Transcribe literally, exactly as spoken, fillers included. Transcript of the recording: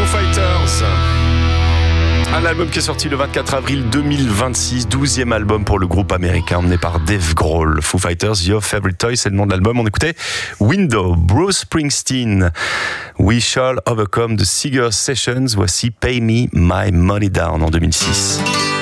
Foo Fighters. Un album qui est sorti le vingt-quatre avril deux mille vingt-six, douzième album pour le groupe américain emmené par Dave Grohl. Foo Fighters, Your Favorite Toy, c'est le nom de l'album. On écoutait Window, Bruce Springsteen, We Shall Overcome, The Seeger Sessions. Voici Pay Me My Money Down en deux mille six.